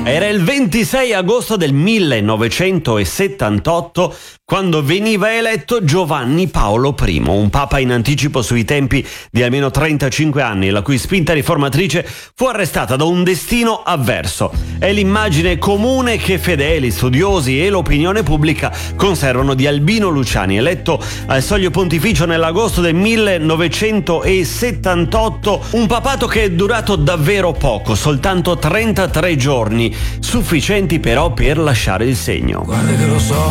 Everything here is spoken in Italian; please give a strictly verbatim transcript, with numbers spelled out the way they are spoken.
Era il ventisei agosto del millenovecentosettantotto quando veniva eletto Giovanni Paolo I, un papa in anticipo sui tempi di almeno trentacinque anni, la cui spinta riformatrice fu arrestata da un destino avverso. È l'immagine comune che fedeli, studiosi e l'opinione pubblica conservano di Albino Luciani, eletto al soglio pontificio nell'agosto del millenovecentosettantotto, un papato che è durato davvero poco, soltanto trentatré giorni, sufficienti però per lasciare il segno. Guarda che lo so